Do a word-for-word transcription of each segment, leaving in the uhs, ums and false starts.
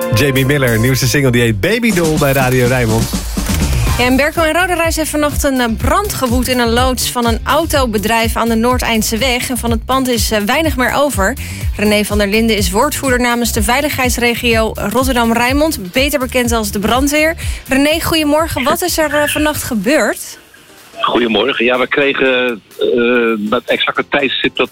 Jamie Miller, nieuwste single, die heet Baby Doll bij Radio Rijnmond. Ja, in Berkel en Roderijs heeft vannacht een brand gewoed in een loods van een autobedrijf aan de Noordeindse-weg. En van het pand is weinig meer over. René van der Linden is woordvoerder namens de veiligheidsregio Rotterdam-Rijnmond, beter bekend als de brandweer. René, goedemorgen. Wat is er vannacht gebeurd? Goedemorgen. Ja, we kregen uh, het exacte tijdstip dat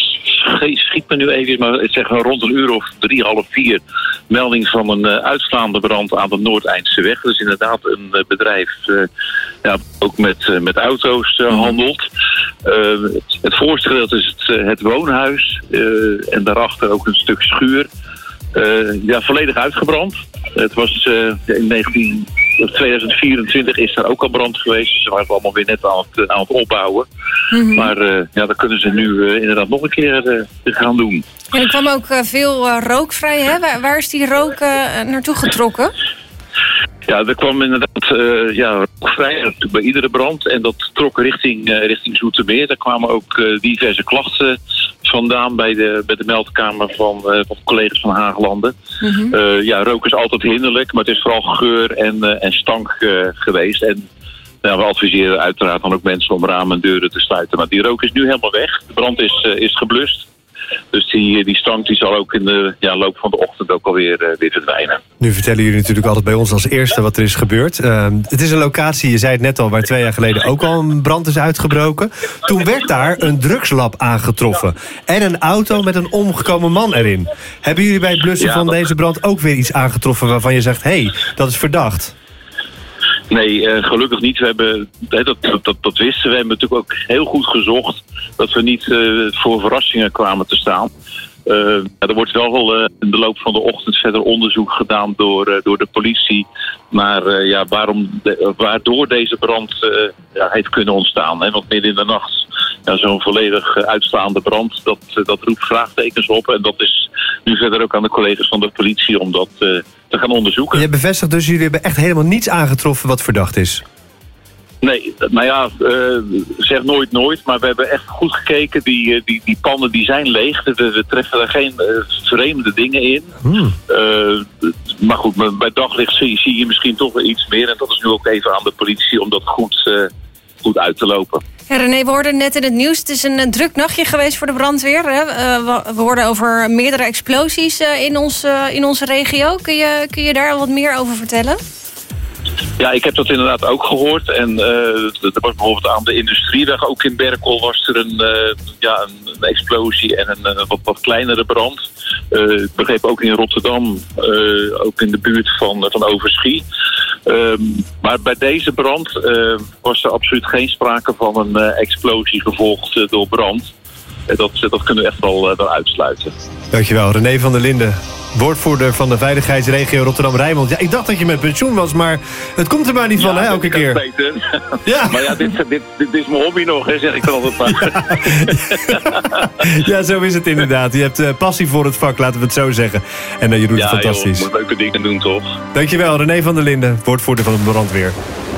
schiet me nu even, maar ik zeg rond een uur of drie, half vier, melding van een uh, uitslaande brand aan de Noordeindse weg. Dus inderdaad een uh, bedrijf uh, ja, ook met, uh, met auto's uh, handelt. Uh, het, het voorste gedeelte is het, uh, het woonhuis uh, en daarachter ook een stuk schuur. Uh, ja, volledig uitgebrand. Het was uh, in negentien, tweeduizend vierentwintig is er ook al brand geweest. Ze waren allemaal weer net aan het, aan het opbouwen. Mm-hmm. Maar uh, ja, dat kunnen ze nu uh, inderdaad nog een keer uh, gaan doen. En er kwam ook uh, veel uh, rook vrij, hè? Waar, waar is die rook uh, naartoe getrokken? Ja, er kwam inderdaad uh, ja, rook vrij bij iedere brand. En dat trok richting, uh, richting Zoetermeer. Daar kwamen ook uh, diverse klachten vandaan bij de, bij de meldkamer van, uh, van collega's van Haaglanden. Mm-hmm. Uh, ja, rook is altijd hinderlijk, maar het is vooral geur en, uh, en stank uh, geweest. En nou, we adviseren uiteraard dan ook mensen om ramen en deuren te sluiten. Maar die rook is nu helemaal weg. De brand is, uh, is geblust. Dus die, die stank die zal ook in de ja, loop van de ochtend ook alweer uh, weer verdwijnen. Nu vertellen jullie natuurlijk altijd bij ons als eerste wat er is gebeurd. Uh, het is een locatie, je zei het net al, waar twee jaar geleden ook al een brand is uitgebroken. Toen werd daar een drugslab aangetroffen. En een auto met een omgekomen man erin. Hebben jullie bij het blussen ja, van dat... deze brand ook weer iets aangetroffen waarvan je zegt, hé, hey, dat is verdacht? Nee, uh, gelukkig niet. We hebben, dat, dat, dat wisten we. We hebben natuurlijk ook heel goed gezocht dat we niet uh, voor verrassingen kwamen te staan. Uh, er wordt wel uh, in de loop van de ochtend verder onderzoek gedaan door, uh, door de politie naar uh, ja, waarom de, waardoor deze brand uh, ja, heeft kunnen ontstaan. Hè? Want midden in de nacht ja, zo'n volledig uh, uitslaande brand, dat, uh, dat roept vraagtekens op. En dat is nu verder ook aan de collega's van de politie om dat uh, te gaan onderzoeken. Je bevestigt dus, jullie hebben echt helemaal niets aangetroffen wat verdacht is? Nee, nou ja, uh, zeg nooit nooit, maar we hebben echt goed gekeken. Die, die, die pannen die zijn leeg, we, we treffen er geen uh, vreemde dingen in. Hmm. Uh, maar goed, bij daglicht zie, zie je misschien toch wel iets meer. En dat is nu ook even aan de politie om dat goed, uh, goed uit te lopen. Ja, René, we hoorden net in het nieuws, het is een, een druk nachtje geweest voor de brandweer. Hè? Uh, we, we hoorden over meerdere explosies uh, in, ons, uh, in onze regio. Kun je, kun je daar wat meer over vertellen? Ja, ik heb dat inderdaad ook gehoord. En uh, er was bijvoorbeeld aan de Industrieweg, ook in Berkel, was er een, uh, ja, een, een explosie en een, een wat, wat kleinere brand. Uh, ik begreep ook in Rotterdam, uh, ook in de buurt van, van Overschie. Um, maar bij deze brand uh, was er absoluut geen sprake van een uh, explosie gevolgd uh, door brand. Uh, dat, dat kunnen we echt wel, uh, wel uitsluiten. Dankjewel, René van der Linden, woordvoerder van de veiligheidsregio Rotterdam-Rijnmond. Ja, ik dacht dat je met pensioen was, maar het komt er maar niet van, ja, hè, elke keer. Beter. Ja. Maar ja, dit, dit, dit is mijn hobby nog, hè, zeg ik dan altijd maar. Ja. Ja, zo is het inderdaad. Je hebt uh, passie voor het vak, laten we het zo zeggen. En uh, je doet ja, het fantastisch. Ja, je moet leuke dingen doen, toch? Dankjewel, René van der Linden, woordvoerder van de brandweer.